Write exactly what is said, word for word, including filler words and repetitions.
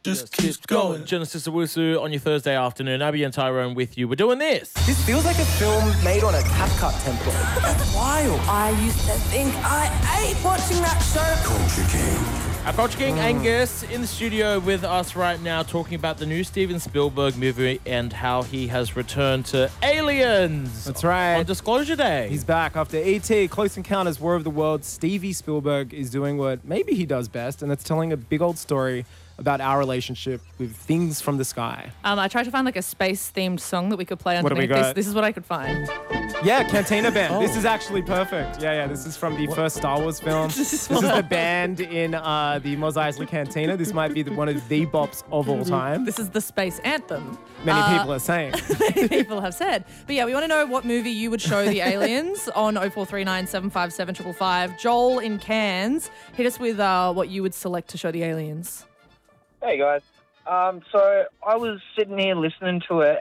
Just keep going. Genesis Owusu on your Thursday afternoon. Abby and Tyrone with you. We're doing this. This feels like a film made on a CapCut template. That's wild. I used to think I ate watching that show. Culture King. Our Culture King Angus in the studio with us right now talking about the new Steven Spielberg movie and how he has returned to Aliens. That's right. On Disclosure Day. He's back after E T, Close Encounters, War of the Worlds. Stevie Spielberg is doing what maybe he does best, and that's telling a big old story about our relationship with things from the sky. Um, I tried to find like a space-themed song that we could play What do we underneath this. got? This is what I could find. Yeah, Cantina Band. Oh. This is actually perfect. Yeah, yeah. This is from the first Star Wars film. this is the band in uh, the Mos Eisley Cantina. This might be the, one of the bops of all time. This is the space anthem. Many Uh, people are saying. Many people have said. But yeah, we want to know what movie you would show the aliens on oh four three nine, seven five seven, five five five. Joel in Cairns, hit us with uh, what you would select to show the aliens. Hey guys. Um, so I was sitting here listening to it